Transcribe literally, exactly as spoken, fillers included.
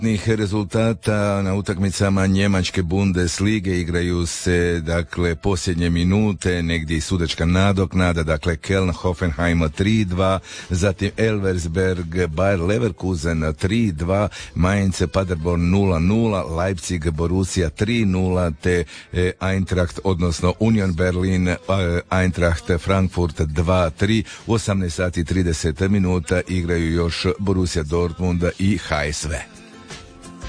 rezultata na utakmicama njemačke Bundeslige igraju se dakle posljednje minute, negdje i sudačka nadoknada, dakle Köln Hoffenheim tri dva, zatim Elversberg Bayer Leverkusen tri dva, Mainz Paderborn nula nula, Leipzig Borussia tri nula, te e, Eintracht odnosno Union Berlin e, Eintracht Frankfurt dva tri. U osamnaest sati i trideset minuta igraju još Borussia Dortmund i H S V.